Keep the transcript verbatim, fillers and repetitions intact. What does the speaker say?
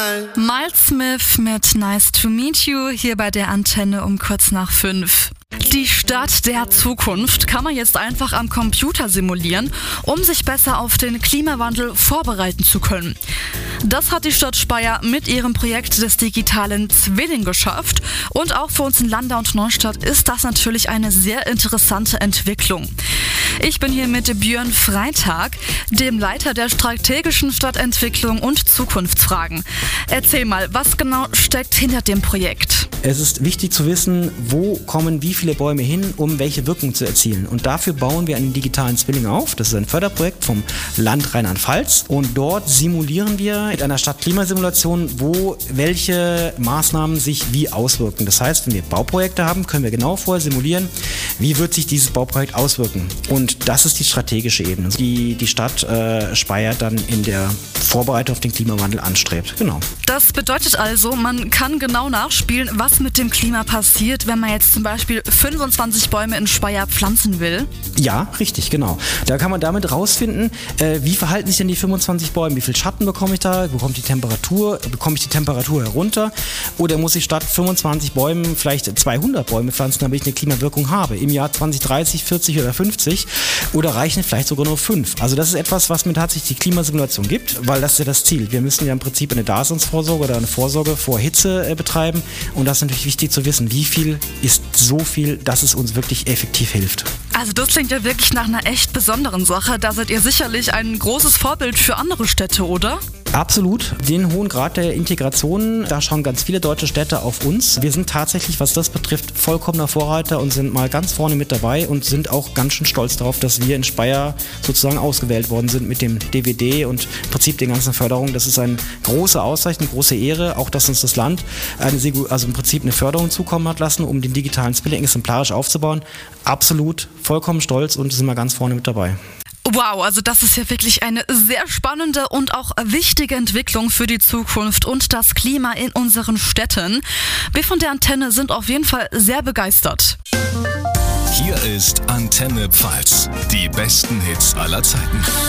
Miles Smith mit Nice to Meet You hier bei der Antenne um kurz nach fünf. Die Stadt der Zukunft kann man jetzt einfach am Computer simulieren, um sich besser auf den Klimawandel vorbereiten zu können. Das hat die Stadt Speyer mit ihrem Projekt des digitalen Zwilling geschafft. Und auch für uns in Landau und Neustadt ist das natürlich eine sehr interessante Entwicklung. Ich bin hier mit Björn Freitag, dem Leiter der strategischen Stadtentwicklung und Zukunftsfragen. Erzähl mal, was genau steckt hinter dem Projekt? Es ist wichtig zu wissen, wo kommen wie viele Bäume hin, um welche Wirkung zu erzielen. Und dafür bauen wir einen digitalen Zwilling auf. Das ist ein Förderprojekt vom Land Rheinland-Pfalz. Und dort simulieren wir mit einer Stadtklimasimulation, wo welche Maßnahmen sich wie auswirken. Das heißt, wenn wir Bauprojekte haben, können wir genau vorher simulieren, wie wird sich dieses Bauprojekt auswirken. Und das ist die strategische Ebene, die die Stadt äh, Speyer dann in der Vorbereitung auf den Klimawandel anstrebt. Genau. Das bedeutet also, man kann genau nachspielen, was mit dem Klima passiert, wenn man jetzt zum Beispiel fünfundzwanzig Bäume in Speyer pflanzen will? Ja, richtig, genau. Da kann man damit rausfinden, äh, wie verhalten sich denn die fünfundzwanzig Bäume, wie viel Schatten bekomme ich da, bekomme ich die Temperatur, bekomme ich die Temperatur herunter oder muss ich statt fünfundzwanzig Bäumen vielleicht zweihundert Bäume pflanzen, damit ich eine Klimawirkung habe, im Jahr zwanzig dreißig, vierzig oder fünfzig oder reichen vielleicht sogar nur fünf. Also das ist etwas, was mir tatsächlich die Klimasimulation gibt, weil das ist ja das Ziel. Wir müssen ja im Prinzip eine Daseinsvorsorge oder eine Vorsorge vor Hitze äh, betreiben und das ist natürlich wichtig zu wissen, wie viel ist so viel, dass es uns wirklich effektiv hilft. Also das klingt ja wirklich nach einer echt besonderen Sache. Da seid ihr sicherlich ein großes Vorbild für andere Städte, oder? Absolut. Den hohen Grad der Integration, da schauen ganz viele deutsche Städte auf uns. Wir sind tatsächlich, was das betrifft, vollkommener Vorreiter und sind mal ganz vorne mit dabei und sind auch ganz schön stolz darauf, dass wir in Speyer sozusagen ausgewählt worden sind mit dem D W D und im Prinzip den ganzen Förderungen. Das ist eine große Auszeichnung, eine große Ehre, auch dass uns das Land eine, also im Prinzip eine Förderung zukommen hat lassen, um den digitalen Zwilling exemplarisch aufzubauen. Absolut, vollkommen stolz und sind wir ganz vorne mit dabei. Wow, also das ist ja wirklich eine sehr spannende und auch wichtige Entwicklung für die Zukunft und das Klima in unseren Städten. Wir von der Antenne sind auf jeden Fall sehr begeistert. Hier ist Antenne Pfalz, die besten Hits aller Zeiten.